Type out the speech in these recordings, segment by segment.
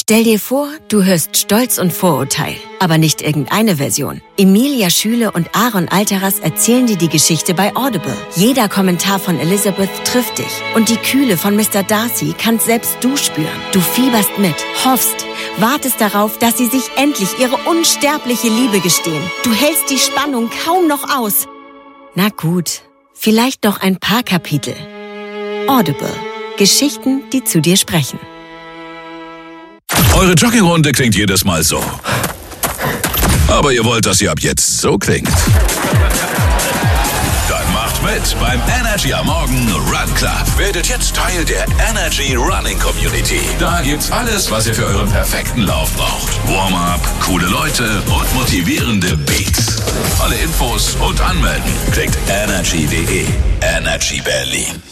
Stell dir vor, du hörst Stolz und Vorurteil, aber nicht irgendeine Version. Emilia Schüle und Aaron Alteras erzählen dir die Geschichte bei Audible. Jeder Kommentar von Elizabeth trifft dich und die Kühle von Mr. Darcy kannst selbst du spüren. Du fieberst mit, hoffst, wartest darauf, dass sie sich endlich ihre unsterbliche Liebe gestehen. Du hältst die Spannung kaum noch aus. Na gut, vielleicht noch ein paar Kapitel. Audible. Geschichten, die zu dir sprechen. Eure Joggingrunde klingt jedes Mal so. Aber ihr wollt, dass sie ab jetzt so klingt. Dann macht mit beim Energy am Morgen Run Club. Werdet jetzt Teil der Energy Running Community. Da gibt's alles, was ihr für euren perfekten Lauf braucht. Warm-up, coole Leute und motivierende Beats. Alle Infos und anmelden klickt energy.de. Energy Berlin.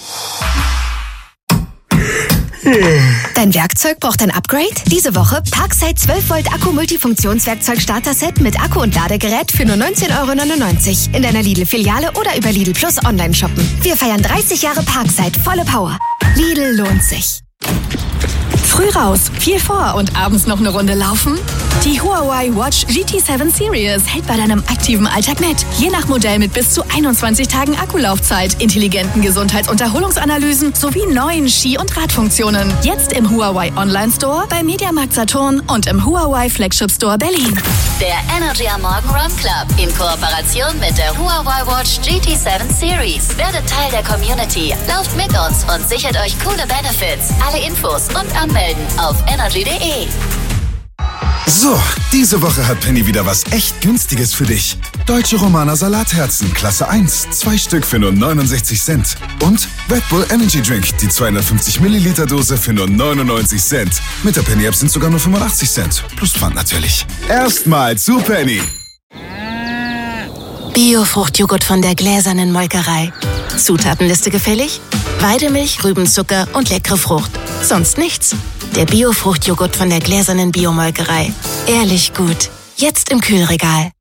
Dein Werkzeug braucht ein Upgrade? Diese Woche Parkside 12 Volt Akku Multifunktionswerkzeug Starter-Set mit Akku und Ladegerät für nur 19,99 € in deiner Lidl-Filiale oder über Lidl Plus online shoppen. Wir feiern 30 Jahre Parkside, volle Power. Lidl lohnt sich. Früh raus, viel vor und abends noch eine Runde laufen? Die Huawei Watch GT7 Series hält bei deinem aktiven Alltag mit. Je nach Modell mit bis zu 21 Tagen Akkulaufzeit, intelligenten Gesundheits- und Erholungsanalysen sowie neuen Ski- und Radfunktionen. Jetzt im Huawei Online Store, bei Mediamarkt Saturn und im Huawei Flagship Store Berlin. Der Energy am Morgen Run Club in Kooperation mit der Huawei Watch GT7 Series. Werdet Teil der Community. Lauft mit uns und sichert euch coole Benefits. Alle Infos und anmelden auf energy.de. So, diese Woche hat Penny wieder was echt Günstiges für dich. Deutsche Romaner Salatherzen, Klasse 1, 2 Stück für nur 69 Cent. Und Red Bull Energy Drink, die 250 Milliliter Dose für nur 99 Cent. Mit der Penny-App sind sogar nur 85 Cent. Plus Pfand natürlich. Erstmal zu Penny. Bio-Fruchtjoghurt von der gläsernen Molkerei. Zutatenliste gefällig? Weidemilch, Rübenzucker und leckere Frucht. Sonst nichts. Der Bio-Fruchtjoghurt von der gläsernen Biomolkerei. Ehrlich gut. Jetzt im Kühlregal.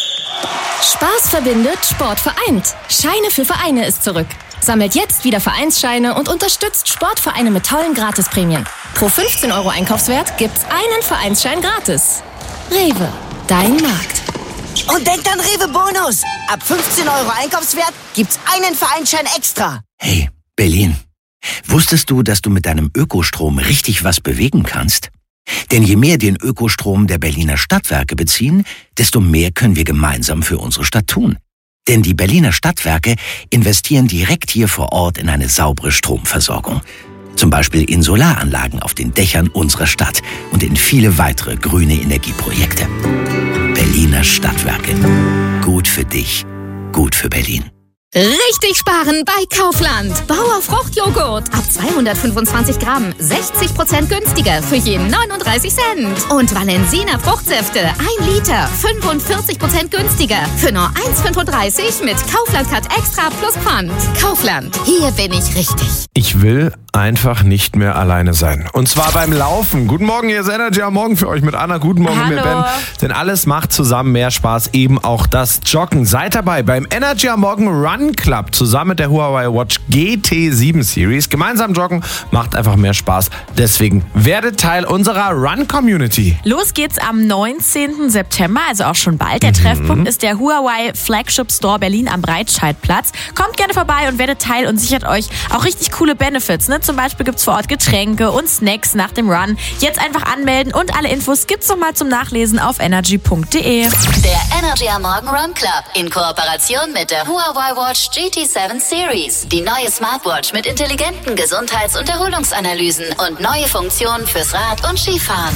Spaß verbindet, Sport vereint. Scheine für Vereine ist zurück. Sammelt jetzt wieder Vereinsscheine und unterstützt Sportvereine mit tollen Gratisprämien. Pro 15 € Einkaufswert gibt's einen Vereinsschein gratis. Rewe, dein Markt. Und denkt an Rewe Bonus. Ab 15 € Einkaufswert gibt's einen Vereinsschein extra. Hey, Berlin. Wusstest du, dass du mit deinem Ökostrom richtig was bewegen kannst? Denn je mehr den Ökostrom der Berliner Stadtwerke beziehen, desto mehr können wir gemeinsam für unsere Stadt tun. Denn die Berliner Stadtwerke investieren direkt hier vor Ort in eine saubere Stromversorgung. Zum Beispiel in Solaranlagen auf den Dächern unserer Stadt und in viele weitere grüne Energieprojekte. Berliner Stadtwerke. Gut für dich, gut für Berlin. Richtig sparen bei Kaufland. Bauer Fruchtjoghurt. Ab 225 Gramm. 60% günstiger für jeden 39 Cent. Und Valensina Fruchtsäfte. 1 Liter. 45% günstiger. Für nur 1,35 mit Kaufland-Card Extra plus Pfand. Kaufland. Hier bin ich richtig. Ich will einfach nicht mehr alleine sein. Und zwar beim Laufen. Guten Morgen, hier ist Energy am Morgen für euch mit Anna. Guten Morgen mit Ben. Denn alles macht zusammen mehr Spaß. Eben auch das Joggen. Seid dabei beim Energy am Morgen Run Club zusammen mit der Huawei Watch GT7 Series. Gemeinsam joggen macht einfach mehr Spaß. Deswegen werdet Teil unserer Run-Community. Los geht's am 19. September, also auch schon bald. Der Treffpunkt ist der Huawei Flagship Store Berlin am Breitscheidplatz. Kommt gerne vorbei und werdet Teil und sichert euch auch richtig coole Benefits. Ne? Zum Beispiel gibt's vor Ort Getränke und Snacks nach dem Run. Jetzt einfach anmelden und alle Infos gibt's nochmal zum Nachlesen auf energy.de. Der Energy am Morgen Run Club in Kooperation mit der Huawei Watch GT7 Series. Die neue Smartwatch mit intelligenten Gesundheits- und Erholungsanalysen und neue Funktionen fürs Rad- und Skifahren.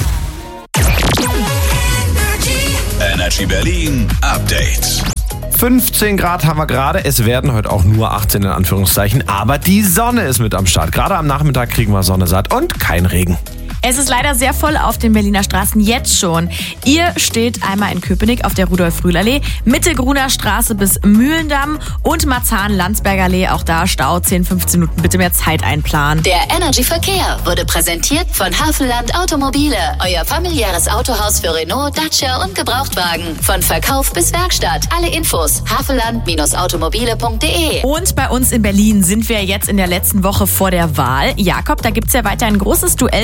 Energy Berlin Update. 15 Grad haben wir gerade. Es werden heute auch nur 18 in Anführungszeichen. Aber die Sonne ist mit am Start. Gerade am Nachmittag kriegen wir Sonne satt und kein Regen. Es ist leider sehr voll auf den Berliner Straßen jetzt schon. Ihr steht einmal in Köpenick auf der Rudolf-Rühl-Allee, Mitte Gruner Straße bis Mühlendamm und Marzahn-Landsberger Allee. Auch da Stau, 10-15 Minuten. Bitte mehr Zeit einplanen. Der Energy Verkehr wurde präsentiert von Hafenland Automobile. Euer familiäres Autohaus für Renault, Dacia und Gebrauchtwagen. Von Verkauf bis Werkstatt. Alle Infos hafenland-automobile.de. Und bei uns in Berlin sind wir jetzt in der letzten Woche vor der Wahl. Jakob, da gibt's ja weiter ein großes Duell um Platz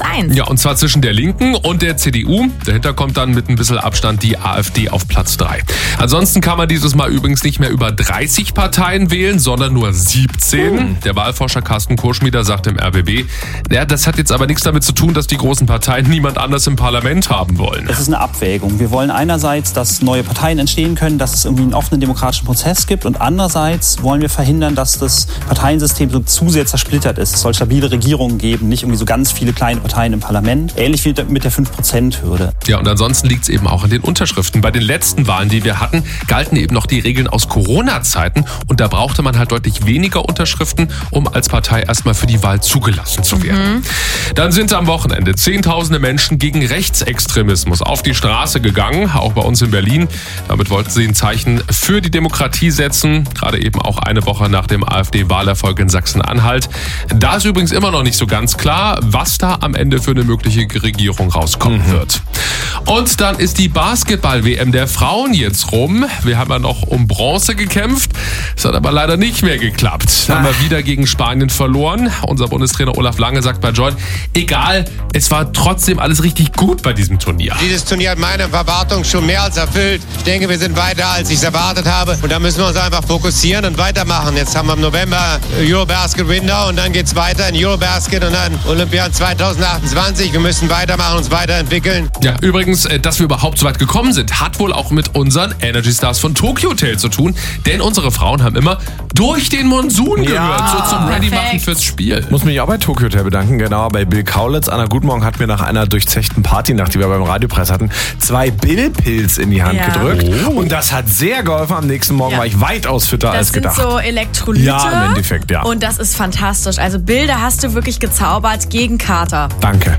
1. Ja, und zwar zwischen der Linken und der CDU. Dahinter kommt dann mit ein bisschen Abstand die AfD auf Platz 3. Ansonsten kann man dieses Mal übrigens nicht mehr über 30 Parteien wählen, sondern nur 17. Der Wahlforscher Carsten Kurschmieder sagt im RBB, ja, das hat jetzt aber nichts damit zu tun, dass die großen Parteien niemand anders im Parlament haben wollen. Das ist eine Abwägung. Wir wollen einerseits, dass neue Parteien entstehen können, dass es irgendwie einen offenen demokratischen Prozess gibt, und andererseits wollen wir verhindern, dass das Parteiensystem so zu sehr zersplittert ist. Es soll stabile Regierungen geben, nicht irgendwie so ganz viele kleine Parteien im Parlament. Ähnlich wie mit der 5%-Hürde. Ja, und ansonsten liegt es eben auch an den Unterschriften. Bei den letzten Wahlen, die wir hatten, galten eben noch die Regeln aus Corona-Zeiten, und da brauchte man halt deutlich weniger Unterschriften, um als Partei erstmal für die Wahl zugelassen zu werden. Dann sind am Wochenende Zehntausende Menschen gegen Rechtsextremismus auf die Straße gegangen, auch bei uns in Berlin. Damit wollten sie ein Zeichen für die Demokratie setzen, gerade eben auch eine Woche nach dem AfD-Wahlerfolg in Sachsen-Anhalt. Da ist übrigens immer noch nicht so ganz klar, was da am Ende für eine mögliche Regierung rauskommen wird. Und dann ist die Basketball-WM der Frauen jetzt rum. Wir haben ja noch um Bronze gekämpft. Es hat aber leider nicht mehr geklappt. Haben wir wieder gegen Spanien verloren. Unser Bundestrainer Olaf Lange sagt bei Join, egal, es war trotzdem alles richtig gut bei diesem Turnier. Dieses Turnier hat meine Erwartungen schon mehr als erfüllt. Ich denke, wir sind weiter, als ich es erwartet habe. Und da müssen wir uns einfach fokussieren und weitermachen. Jetzt haben wir im November Eurobasket Winter und dann geht es weiter in Eurobasket und dann Olympiade 2028. Wir müssen weitermachen, uns weiterentwickeln. Ja, übrigens, dass wir überhaupt so weit gekommen sind, hat wohl auch mit unseren Energy Stars von Tokyo Hotel zu tun. Denn unsere Frauen haben immer durch den Monsun gehört, so zum Ready-Machen fürs Spiel. Muss mich auch bei Tokyo Hotel bedanken, genau, bei Bill Kaulitz. Anna Gutmorgen hat mir nach einer durchzechten Partynacht, die wir beim Radiopreis hatten, 2 Bill-Pilz in die Hand gedrückt. Und das hat sehr geholfen. Am nächsten Morgen war ich weitaus fitter als gedacht. Das sind so Elektrolyte. Ja, im Endeffekt, ja. Und das ist fantastisch. Also Bill, da hast du wirklich gezaubert gegen Kater. Danke.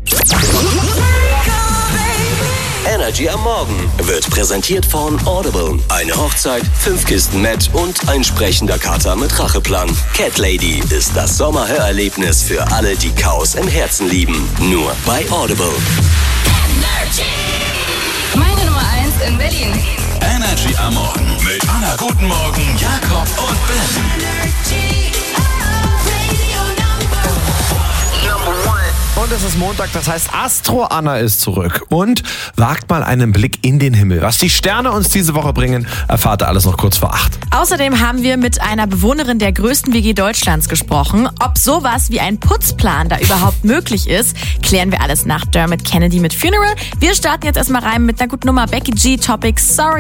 Energy am Morgen wird präsentiert von Audible. Eine Hochzeit, 5 Kisten Met und ein sprechender Kater mit Racheplan. Cat Lady ist das Sommerhörerlebnis für alle, die Chaos im Herzen lieben. Nur bei Audible. Meine Nummer 1 in Berlin. Energy am Morgen mit Anna Gutmorgen, Jakob und Ben. Und es ist Montag, das heißt Astro Anna ist zurück und wagt mal einen Blick in den Himmel. Was die Sterne uns diese Woche bringen, erfahrt ihr alles noch kurz vor 8. Außerdem haben wir mit einer Bewohnerin der größten WG Deutschlands gesprochen. Ob sowas wie ein Putzplan da überhaupt möglich ist, klären wir alles nach Dermot Kennedy mit Funeral. Wir starten jetzt erstmal rein mit einer guten Nummer Becky G, Topic Sorry.